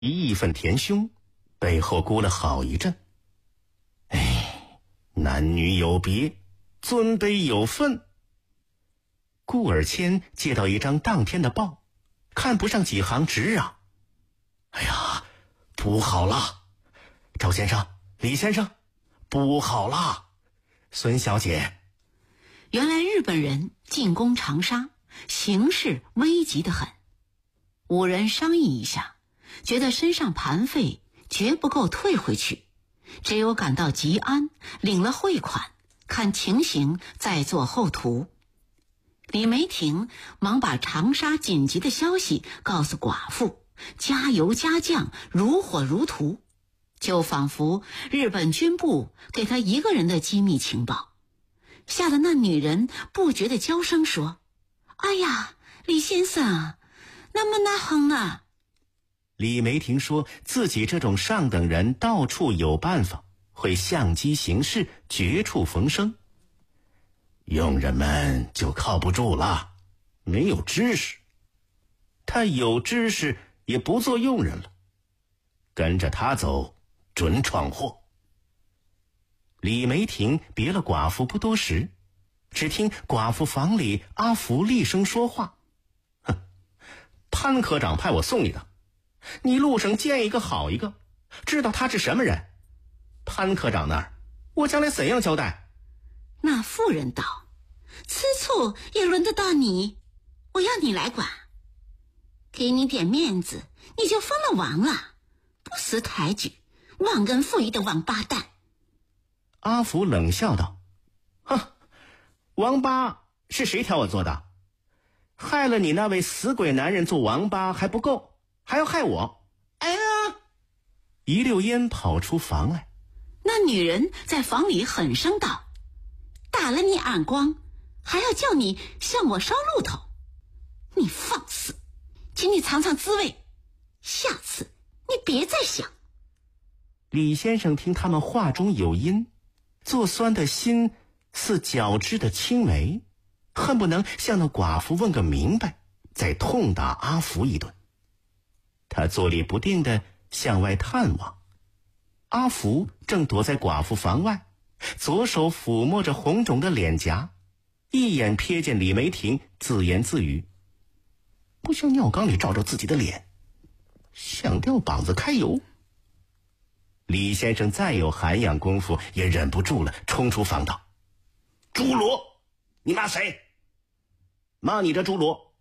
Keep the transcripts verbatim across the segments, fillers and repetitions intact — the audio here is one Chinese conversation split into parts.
义愤填胸，背后估了好一阵。哎，男女有别，尊卑有分。顾尔谦接到一张当天的报，看不上几行，直嚷：哎呀，不好了！赵先生，李先生，不好了！孙小姐。 原来日本人进攻长沙，形势危急得很。五人商议一下，觉得身上盘费绝不够退回去，只有赶到吉安，领了汇款，看情形再做后图。李梅婷忙把长沙紧急的消息告诉寡妇，加油加酱，如火如荼，就仿佛日本军部给他一个人的机密情报。吓得那女人不觉地娇声说：哎呀，李先生，那么那哼啊！ 李梅婷说自己这种上等人到处有办法，会相机行事，绝处逢生。佣人们就靠不住了，没有知识。他有知识也不做佣人了，跟着他走准闯祸。李梅婷别了寡妇不多时，只听寡妇房里阿福厉声说话：哼，潘科长派我送你的，你路上见一个好一个，知道他是什么人。潘科长那儿我将来怎样交代？ 那妇人道：吃醋也轮得到你，我要你来管。给你点面子，你就封了王了，不识抬举，忘恩负义的王八蛋。 阿福冷笑道：哼，王八是谁挑我做的？害了你那位死鬼男人做王八还不够，还要害我。哎呀！一溜烟跑出房来。 那女人在房里狠声道：打了你耳光，还要叫你向我烧鹿头，你放肆，请你尝尝滋味，下次你别再想。 李先生听他们话中有音，做酸的心似绞汁的青梅，恨不能向那寡妇问个明白，再痛打阿福一顿。他坐立不定地向外探望，阿福正躲在寡妇房外，左手抚摸着红肿的脸颊，一眼瞥见李梅婷，自言自语：不向尿缸里照照自己的脸，想掉膀子开油。李先生再有涵养功夫也忍不住了，冲出房道：猪罗，你骂谁？骂你这猪罗。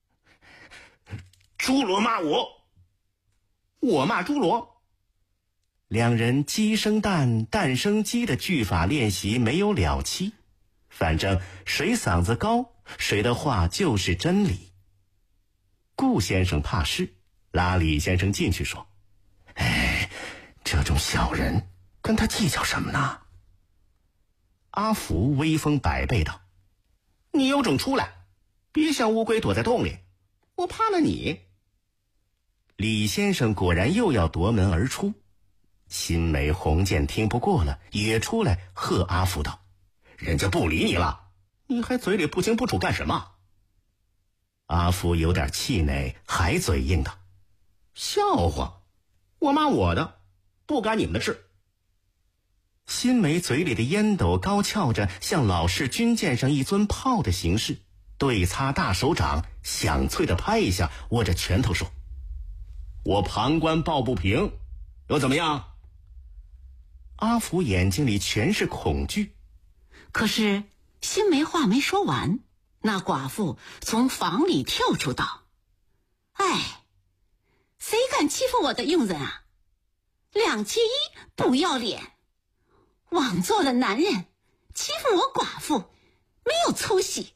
猪罗骂我，我骂猪罗。两人鸡生蛋，蛋生鸡的句法练习没有了期，反正谁嗓子高，谁的话就是真理。顾先生怕事，拉李先生进去说：哎，这种小人跟他计较什么呢？阿福威风百倍道：你有种出来，别像乌龟躲在洞里，我怕了你。李先生果然又要夺门而出，新梅红剑听不过了，也出来喝阿福道：人家不理你了，你还嘴里不清不楚干什么？阿福有点气馁，还嘴硬道：笑话，我骂我的，不干你们的事。新梅嘴里的烟斗高翘着，像老式军舰上一尊炮的形式，对擦大手掌，响脆的拍一下，握着拳头说：我旁观抱不平，又怎么样？阿福眼睛里全是恐惧。 可是新梅话没说完，那寡妇从房里跳出道：哎，谁敢欺负我的佣人啊？两七一不要脸，枉做了男人，欺负我寡妇，没有出息。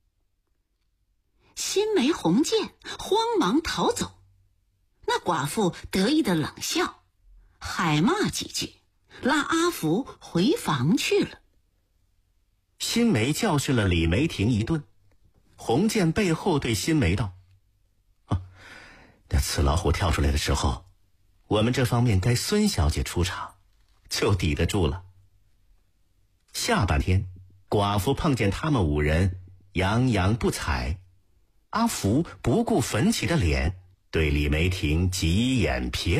新梅红剑慌忙逃走，那寡妇得意的冷笑，海骂几句，拉阿福回房去了。 新梅教训了李梅婷一顿，红剑背后对新梅道：啊，那此老虎跳出来的时候，我们这方面该孙小姐出场，就抵得住了。下半天，寡妇碰见他们五人，洋洋不睬。阿福不顾焚起的脸，对李梅婷急眼瞥